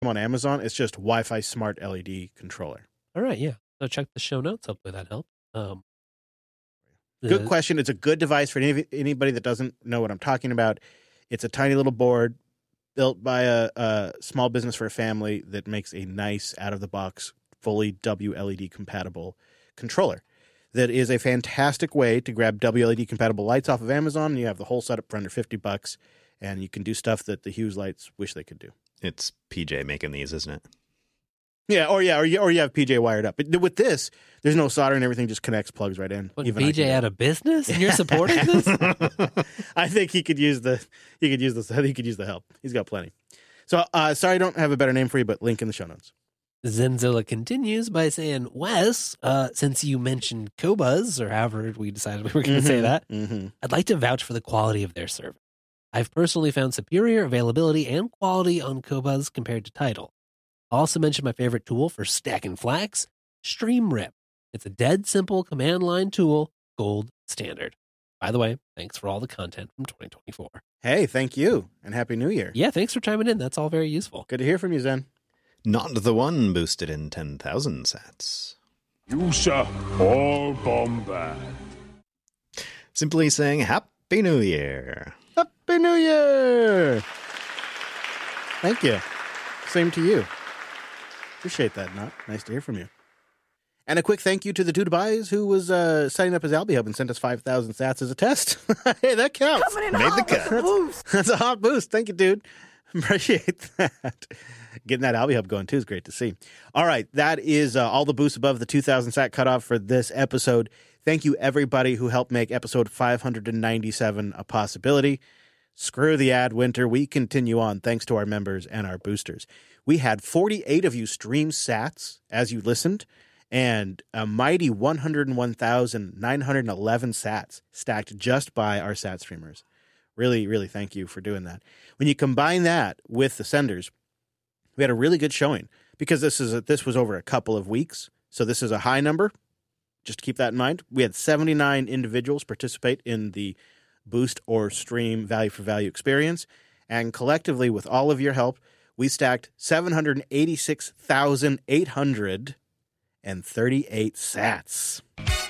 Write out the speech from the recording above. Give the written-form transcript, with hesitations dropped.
on Amazon. It's just Wi-Fi smart LED controller. All right, yeah. So check the show notes. Hopefully that helps. Good question. It's a good device for anybody that doesn't know what I'm talking about. It's a tiny little board built by a small business for a family that makes a nice out-of-the-box, fully WLED compatible controller. That is a fantastic way to grab WLED compatible lights off of Amazon. You have the whole setup for under $50, and you can do stuff that the Hughes lights wish they could do. It's PJ making these, isn't it? Yeah, or you have PJ wired up. But with this, there's no solder and everything just connects, plugs right in. What, PJ out of business, and you're supporting this? I think he could use the help. He's got plenty. So sorry, I don't have a better name for you, but link in the show notes. Zenzilla continues by saying, Wes, since you mentioned Qobuz, or however we decided we were going to say that, I'd like to vouch for the quality of their service. I've personally found superior availability and quality on Qobuz compared to Tidal. I'll also mention my favorite tool for stacking flax, StreamRip. It's a dead simple command line tool, gold standard. By the way, thanks for all the content from 2024. Hey, thank you, and Happy New Year. Yeah, thanks for chiming in. That's all very useful. Good to hear from you, Zen. Not the one boosted in 10,000 sats. Yusha or Bombay. Simply saying Happy New Year. Happy New Year. Thank you. Same to you. Appreciate that, Nut. Nice to hear from you. And a quick thank you to the dude Buys who was setting up his Albi Hub and sent us 5,000 sats as a test. Hey, that counts. Made the cut. That's a hot boost. Thank you, dude. Appreciate that. Getting that Albi Hub going, too, is great to see. All right, that is all the boosts above the 2,000 sat cutoff for this episode. Thank you, everybody who helped make episode 597 a possibility. Screw the ad winter. We continue on thanks to our members and our boosters. We had 48 of you stream sats as you listened, and a mighty 101,911 sats stacked just by our sat streamers. Really, really thank you for doing that. When you combine that with the senders, we had a really good showing because this was over a couple of weeks, so this is a high number. Just to keep that in mind, we had 79 individuals participate in the boost or stream value for value experience, and collectively, with all of your help, we stacked 786,838 sats.